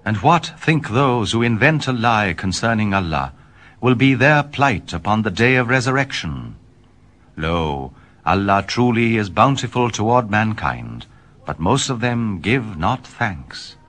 And what think those who invent a lie concerning Allah will be their plight upon the day of resurrection? Lo, Allah truly is bountiful toward mankind, but most of them give not thanks.